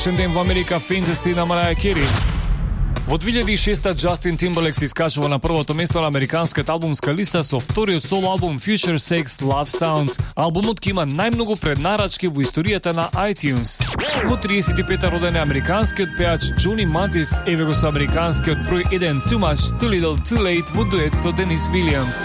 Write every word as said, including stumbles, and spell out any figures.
ден во Америка Fantasy на Mariah Carey. Во две илјади и шеста Justin Timberlake се искачува на првото место на американската албумска листа со вториот соло албум Future Sex Love Sounds. Албумот ки има најмногу преднарачки во историјата на iTunes. Во триесет и пета роден е американскиот пеач Джони Мантис, еве го со американскиот број еден Too Much, Too Little, Too Late во дует со Денис Вилијамс.